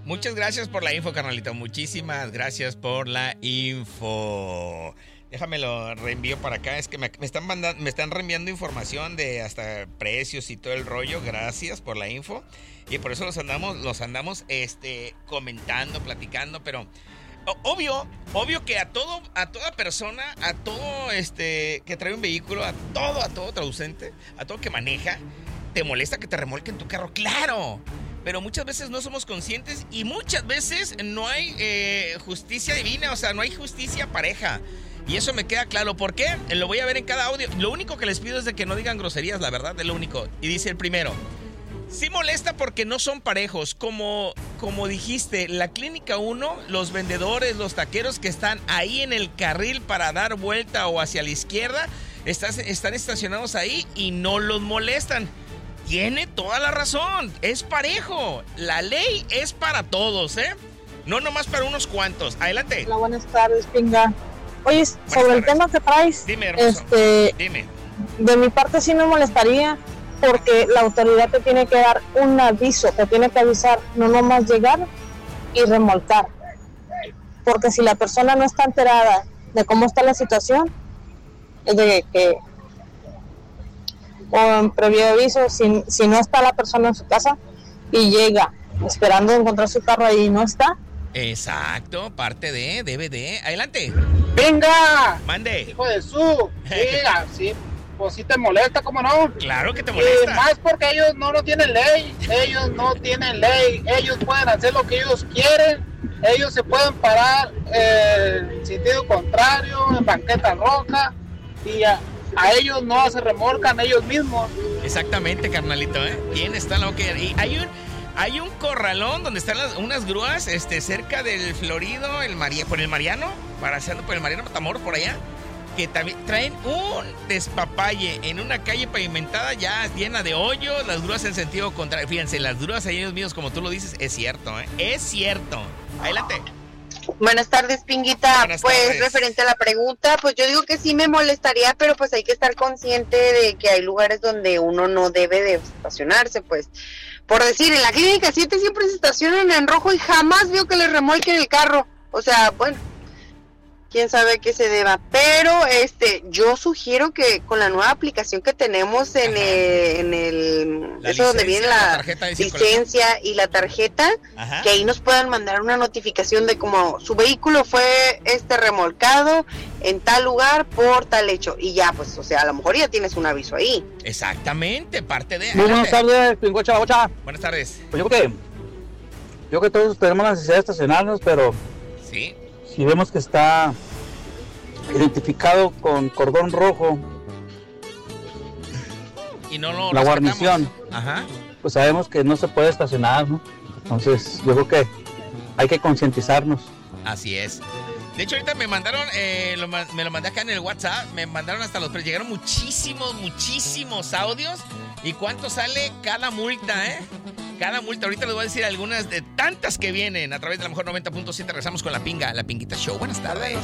Muchas gracias por la info, carnalito. Muchísimas gracias por la info. Déjame lo reenvío para acá. Es que me están reenviando información de hasta precios y todo el rollo. Gracias por la info. Y por eso los andamos comentando, platicando, pero obvio que a toda persona, a todo que trae un vehículo, a todo traducente, a todo que maneja, te molesta que te remolquen tu carro, claro. Pero muchas veces no somos conscientes y muchas veces no hay justicia divina, o sea, no hay justicia pareja. Y eso me queda claro. ¿Por qué? Lo voy a ver en cada audio. Lo único que les pido es de que no digan groserías, la verdad, es lo único. Y dice el primero: sí molesta porque no son parejos. Como dijiste, la Clínica 1, los vendedores, los taqueros que están ahí en el carril para dar vuelta o hacia la izquierda, están estacionados ahí y no los molestan. Tiene toda la razón. Es parejo. La ley es para todos, ¿eh? No nomás para unos cuantos. Adelante. Hola, buenas tardes, Pinga. Oye, sobre el tema que traes, dime, hermoso. Dime. De mi parte sí me molestaría, porque la autoridad te tiene que dar un aviso, te tiene que avisar, no nomás llegar y remolcar. Porque si la persona no está enterada de cómo está la situación, es de que con previo aviso, si no está la persona en su casa y llega esperando encontrar su carro ahí y no está. Exacto, parte de, DVD. Adelante. ¡Venga! Mande. Hijo de su. Mira, sí, pues sí te molesta, ¿cómo no? Claro que te molesta. Más porque ellos no tienen ley. Ellos no tienen ley. Ellos pueden hacer lo que ellos quieren. Ellos se pueden parar en sentido contrario, en banqueta roja. Y a ellos no se remolcan ellos mismos. Exactamente, carnalito, ¿eh? ¿Quién está lo que...? Y hay un corralón donde están unas grúas cerca del Florido, por el Mariano, pasando por el Mariano Matamoros, por allá, que también traen un despapalle en una calle pavimentada ya llena de hoyos, las grúas en sentido contrario. Fíjense, las grúas ahí, míos, como tú lo dices, es cierto, ¿eh? Es cierto. Adelante. Buenas tardes, Pinguita. Buenas tardes. Referente a la pregunta, pues yo digo que sí me molestaría, pero pues hay que estar consciente de que hay lugares donde uno no debe de estacionarse, pues. Por decir, en la Clínica 7 siempre se estacionan en rojo y jamás veo que les remolquen el carro. O sea, bueno, quién sabe a qué se deba. Pero yo sugiero que con la nueva aplicación que tenemos en el eso donde viene la licencia y la tarjeta, ajá, que ahí nos puedan mandar una notificación de como su vehículo fue remolcado en tal lugar por tal hecho, y ya, pues, o sea, a lo mejor ya tienes un aviso ahí. Exactamente, parte de... Muy buenas tardes, Pingocha Bocha. Buenas tardes. Pues yo creo que todos tenemos la necesidad de estacionarnos, pero Sí. si vemos que está identificado con cordón rojo Y no lo la respetamos. guarnición, Ajá. pues sabemos que no se puede estacionar, ¿no? Entonces yo creo que hay que concientizarnos. Así es. De hecho, ahorita me mandaron, me lo mandé acá en el WhatsApp, me mandaron hasta los precios. Llegaron muchísimos audios. ¿Y cuánto sale cada multa, Cada multa. Ahorita les voy a decir algunas de tantas que vienen a través de la mejor 90.7. Regresamos con la Pinguita Show. Buenas tardes.